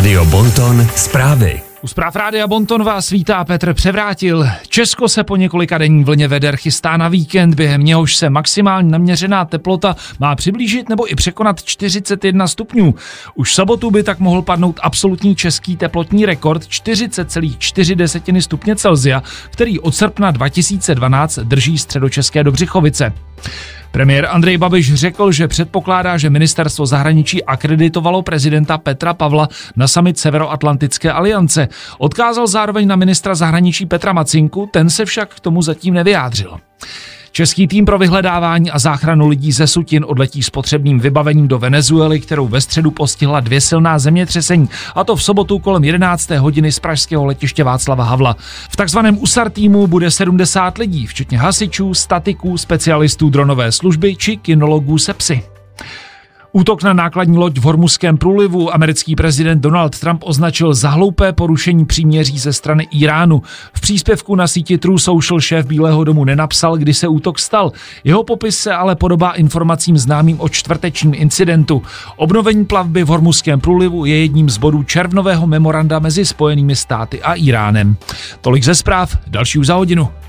Rádio Bonton zprávy. U zpráv Rádia Bonton vás vítá Petr Převrátil. Česko se po několika denní vlně veder chystá na víkend, během něhož se maximální naměřená teplota má přiblížit nebo i překonat 41 stupňů. Už v sobotu by tak mohl padnout absolutní český teplotní rekord 40,4 stupně Celsia, který od srpna 2012 drží středočeské Dobřichovice. Premiér Andrej Babiš řekl, že předpokládá, že ministerstvo zahraničí akreditovalo prezidenta Petra Pavla na summit Severoatlantické aliance. Odkázal zároveň na ministra zahraničí Petra Macinku, ten se však k tomu zatím nevyjádřil. Český tým pro vyhledávání a záchranu lidí ze sutin odletí s potřebným vybavením do Venezuely, kterou ve středu postihla 2 silná zemětřesení, a to v sobotu kolem 11. hodiny z pražského letiště Václava Havla. V takzvaném USAR týmu bude 70 lidí, včetně hasičů, statiků, specialistů dronové služby či kynologů se psy. Útok na nákladní loď v Hormuzském průlivu americký prezident Donald Trump označil za hloupé porušení příměří ze strany Iránu. V příspěvku na síti True Social šéf Bílého domu nenapsal, kdy se útok stal. Jeho popis se ale podobá informacím známým o čtvrtečním incidentu. Obnovení plavby v Hormuzském průlivu je jedním z bodů červnového memoranda mezi Spojenými státy a Iránem. Tolik ze zpráv, další už za hodinu.